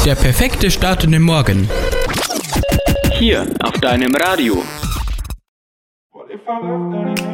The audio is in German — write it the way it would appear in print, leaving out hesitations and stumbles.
Der perfekte Start in den Morgen. Hier auf deinem Radio. What if I left